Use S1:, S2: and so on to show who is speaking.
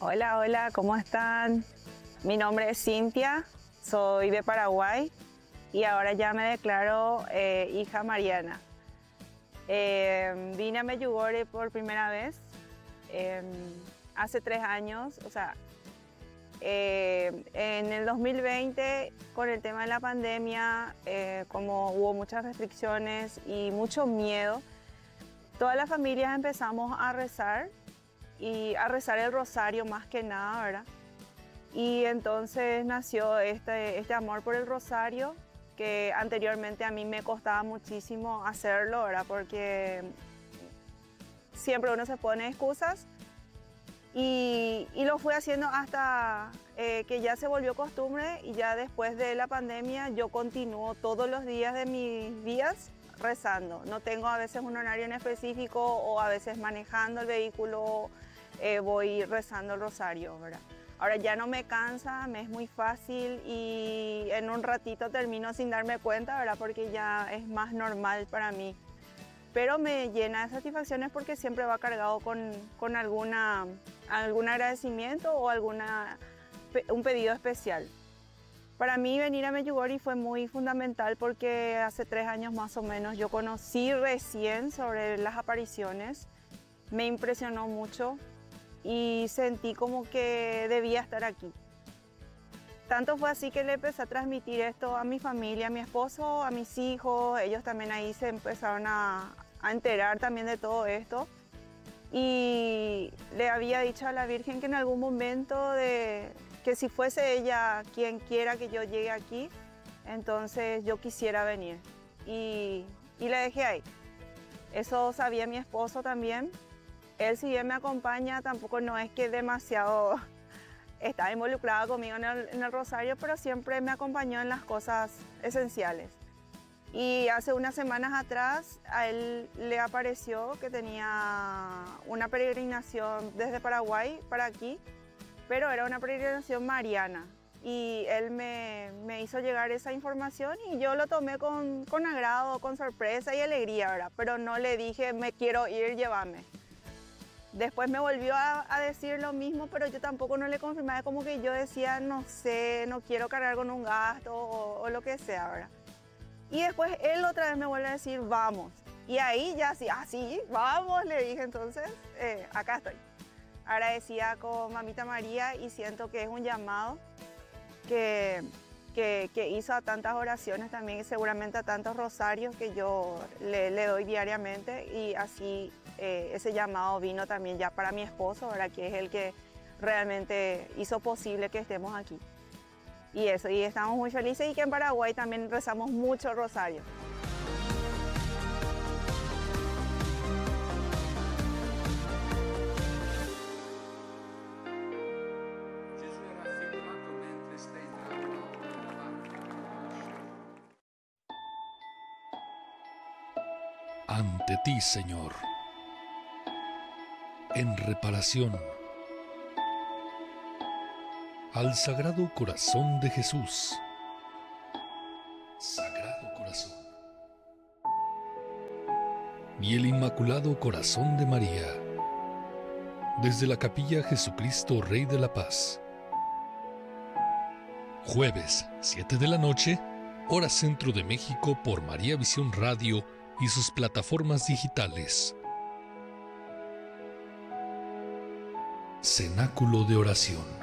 S1: Hola, hola, ¿cómo están? Mi nombre es Cintia, soy de Paraguay y ahora ya me declaro hija mariana. Vine a Medjugorje por primera vez eh, hace 3 años, en el 2020 con el tema de la pandemia, como hubo muchas restricciones y mucho miedo, todas las familias empezamos a rezar y a rezar el rosario más que nada, ¿verdad? Y entonces nació este amor por el rosario, que anteriormente a mí me costaba muchísimo hacerlo, ¿verdad? Porque siempre uno se pone excusas y lo fui haciendo hasta que ya se volvió costumbre, y ya después de la pandemia yo continúo todos los días de mis días rezando. No tengo a veces un horario en específico, o a veces manejando el vehículo voy rezando el rosario, ¿verdad? Ahora ya no me cansa, me es muy fácil y en un ratito termino sin darme cuenta, ¿verdad? Porque ya es más normal para mí. Pero me llena de satisfacciones porque siempre va cargado con algún agradecimiento o un pedido especial. Para mí venir a Medjugorje fue muy fundamental porque hace 3 años más o menos yo conocí recién sobre las apariciones, me impresionó mucho y sentí como que debía estar aquí. Tanto fue así que le empecé a transmitir esto a mi familia, a mi esposo, a mis hijos. Ellos también ahí se empezaron a enterar también de todo esto. Y le había dicho a la Virgen que en algún momento, que si fuese ella quien quiera que yo llegue aquí, entonces yo quisiera venir. Y le dejé ahí. Eso sabía mi esposo también. Él, si bien me acompaña, tampoco no es que demasiado está involucrado conmigo en el rosario, pero siempre me acompañó en las cosas esenciales. Y hace unas semanas atrás a él le apareció que tenía una peregrinación desde Paraguay para aquí, pero era una peregrinación mariana. Y él me hizo llegar esa información y yo lo tomé con agrado, con sorpresa y alegría, ¿verdad? Pero no le dije, me quiero ir, llévame. Después me volvió a decir lo mismo, pero yo tampoco no le confirmaba, como que yo decía, no sé, no quiero cargar con un gasto o lo que sea, ¿verdad? Y después él otra vez me vuelve a decir, vamos. Y ahí ya sí, vamos, le dije. Entonces, acá estoy. Agradecida con Mamita María y siento que es un llamado que hizo a tantas oraciones también, y seguramente a tantos rosarios que yo le doy diariamente, y así ese llamado vino también ya para mi esposo, ¿verdad? Que es el que realmente hizo posible que estemos aquí. Y eso, y estamos muy felices, y que en Paraguay también rezamos mucho rosario.
S2: Ante ti, Señor, en reparación al Sagrado Corazón de Jesús. Sagrado Corazón. Y el Inmaculado Corazón de María. Desde la Capilla Jesucristo Rey de la Paz. Jueves, 7 de la noche, hora Centro de México, por María Visión Radio y sus plataformas digitales. Cenáculo de oración.